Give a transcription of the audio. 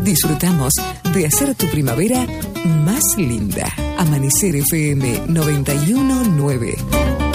Disfrutamos de hacer tu primavera más linda. Amanecer FM 91.9.